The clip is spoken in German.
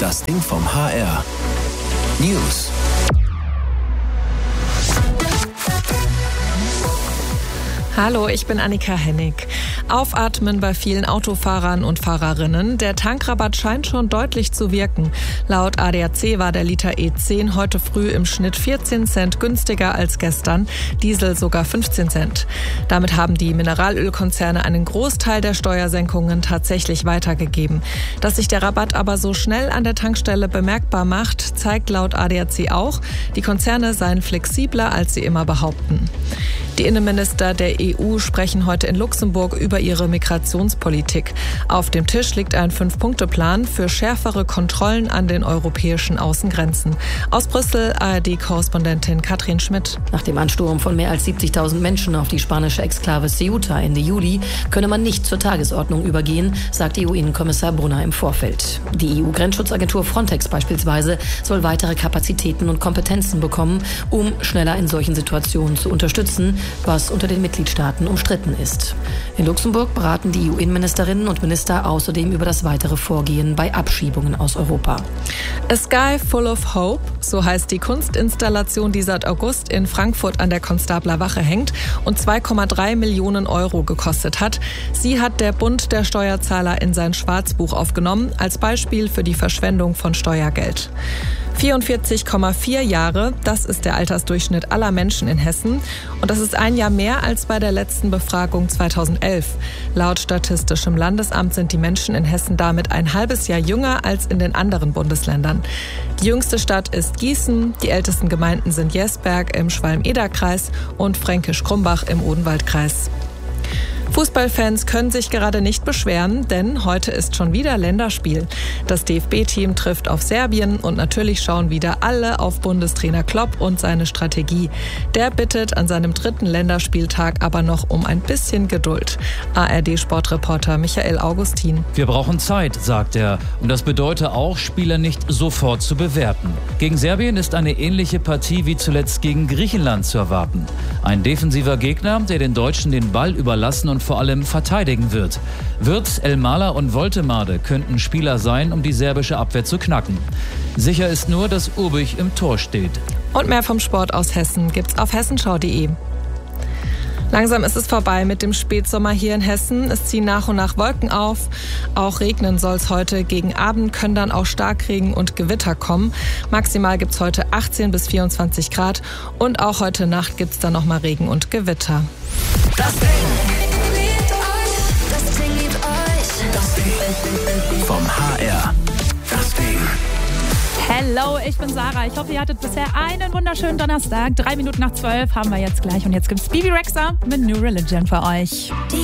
Das Ding vom HR. News. Hallo, ich bin Annika Hennig. Aufatmen bei vielen Autofahrern und Fahrerinnen. Der Tankrabatt scheint schon deutlich zu wirken. Laut ADAC war der Liter E10 heute früh im Schnitt 14 Cent günstiger als gestern, Diesel sogar 15 Cent. Damit haben die Mineralölkonzerne einen Großteil der Steuersenkungen tatsächlich weitergegeben. Dass sich der Rabatt aber so schnell an der Tankstelle bemerkbar macht, zeigt laut ADAC auch, die Konzerne seien flexibler, als sie immer behaupten. Die Innenminister der EU sprechen heute in Luxemburg über ihre Migrationspolitik. Auf dem Tisch liegt ein 5-Punkte-Plan für schärfere Kontrollen an den europäischen Außengrenzen. Aus Brüssel ARD-Korrespondentin Katrin Schmidt. Nach dem Ansturm von mehr als 70.000 Menschen auf die spanische Exklave Ceuta Ende Juli könne man nicht zur Tagesordnung übergehen, sagt EU-Innenkommissar Brunner im Vorfeld. Die EU-Grenzschutzagentur Frontex beispielsweise soll weitere Kapazitäten und Kompetenzen bekommen, um schneller in solchen Situationen zu unterstützen, was unter den Mitgliedstaaten umstritten ist. In Luxemburg beraten die EU-Innenministerinnen und Minister außerdem über das weitere Vorgehen bei Abschiebungen aus Europa. A Sky Full of Hope, so heißt die Kunstinstallation, die seit August in Frankfurt an der Konstabler Wache hängt und 2,3 Millionen Euro gekostet hat. Sie hat der Bund der Steuerzahler in sein Schwarzbuch aufgenommen, als Beispiel für die Verschwendung von Steuergeld. 44,4 Jahre, das ist der Altersdurchschnitt aller Menschen in Hessen. Und das ist ein Jahr mehr als bei der letzten Befragung 2011. Laut Statistischem Landesamt sind die Menschen in Hessen damit ein halbes Jahr jünger als in den anderen Bundesländern. Die jüngste Stadt ist Gießen, die ältesten Gemeinden sind Jesberg im Schwalm-Eder-Kreis und Fränkisch-Krumbach im Odenwaldkreis. Fußballfans können sich gerade nicht beschweren, denn heute ist schon wieder Länderspiel. Das DFB-Team trifft auf Serbien und natürlich schauen wieder alle auf Bundestrainer Klopp und seine Strategie. Der bittet an seinem 3. Länderspieltag aber noch um ein bisschen Geduld. ARD-Sportreporter Michael Augustin. Wir brauchen Zeit, sagt er. Und das bedeutet auch, Spieler nicht sofort zu bewerten. Gegen Serbien ist eine ähnliche Partie wie zuletzt gegen Griechenland zu erwarten. Ein defensiver Gegner, der den Deutschen den Ball überlassen und vor allem verteidigen wird. Wirtz, Elmala und Woltemade könnten Spieler sein, um die serbische Abwehr zu knacken. Sicher ist nur, dass Urbich im Tor steht. Und mehr vom Sport aus Hessen gibt's auf hessenschau.de. Langsam ist es vorbei mit dem Spätsommer hier in Hessen. Es ziehen nach und nach Wolken auf. Auch regnen soll es heute. Gegen Abend können dann auch Starkregen und Gewitter kommen. Maximal gibt es heute 18 bis 24 Grad. Und auch heute Nacht gibt es dann nochmal Regen und Gewitter. Das Ding vom HR. Das Ding. Hello, ich bin Sarah. Ich hoffe, ihr hattet bisher einen wunderschönen Donnerstag. 3 Minuten nach 12 haben wir jetzt gleich. Und jetzt gibt's Bibi Rexha mit New Religion für euch.